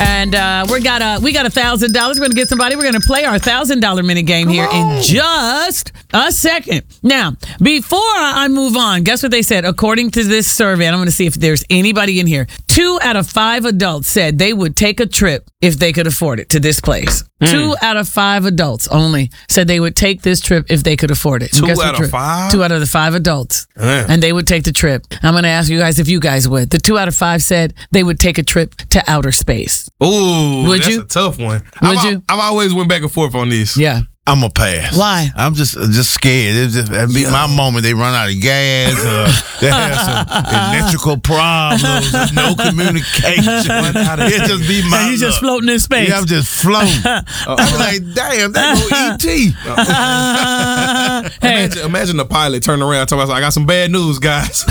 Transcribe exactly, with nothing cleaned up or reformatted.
And uh, we got a we got a thousand dollars. We're gonna get somebody. We're gonna play our thousand dollar minute game here in just a second. Now, before I move on, guess what they said? According to this survey, and I'm gonna see if there's anybody in here. Two out of five adults said they would take a trip if they could afford it to this place. Mm. Two out of five adults only said they would take this trip if they could afford it. Two out of five? Two out of the five adults. Yeah. And they would take the trip. I'm going to ask you guys if you guys would. The two out of five said they would take a trip to outer space. Ooh, would that's you? a tough one. Would I've, you? I've always went back and forth on this. Yeah. I'm a pass. Why? I'm just just scared. It's just that'd be my moment. They run out of gas. Uh, they have some electrical problems. There's no communication. It just be my. And you just floating in space. Yeah, I'm just floating. I'm like, damn, that go E T. Imagine, imagine the pilot turning around talking about, I got some bad news, guys.